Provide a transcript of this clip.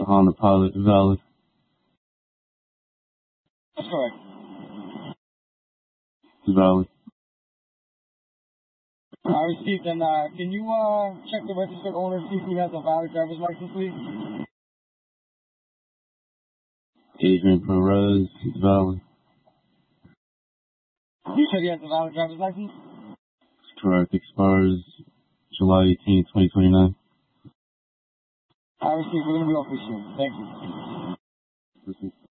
Honda Pilot valid. That's correct. Valid. I received, and can you check the registered owner, see if he has a valid driver's license, please? Adrian Perez, valid. You said he has a valid driver's license? Correct. Expires July 18, 2029. I received. We're going to be off soon. Thank you.